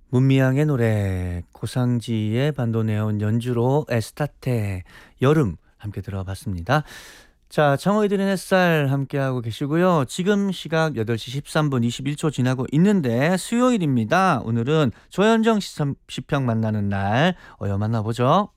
문미양의 노래, 고상지의 반도네온 연주로 에스타테, 여름 함께 들어봤습니다. 자, 청어이들의 햇살 함께하고 계시고요. 지금 시각 8시 13분 21초 지나고 있는데 수요일입니다. 오늘은 조현정 시평 만나는 날 만나보죠.